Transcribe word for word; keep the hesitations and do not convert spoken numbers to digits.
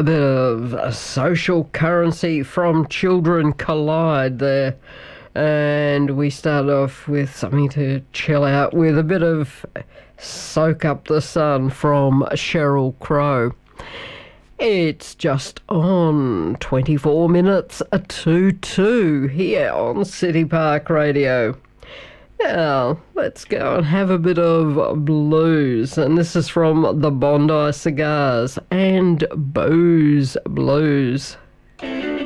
A bit of uh, Social Currency from Children Collide there. And we start off with something to chill out with, a bit of Soak Up the Sun from Sheryl Crow. It's just on twenty-four minutes to two here on City Park Radio. Now, let's go and have a bit of blues. And this is from the Bondi Cigars and Booze Blues.